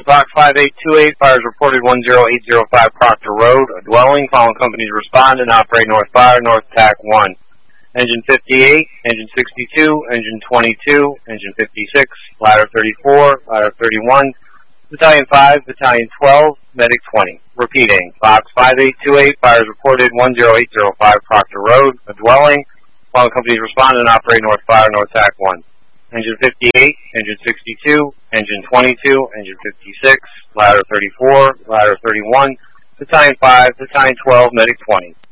Box 5828, fires reported 10805 Proctor Road, a dwelling. Following companies respond and operate north fire, north attack 1. Engine 58, engine 62, engine 22, engine 56, ladder 34, ladder 31, battalion 5, battalion 12, medic 20. Repeating, box 5828, fires reported 10805 Proctor Road, a dwelling. Following companies respond and operate north fire, north attack 1. Engine 58, engine 62, engine 22, engine 56, ladder 34, ladder 31, battalion 5, battalion 12, medic 20.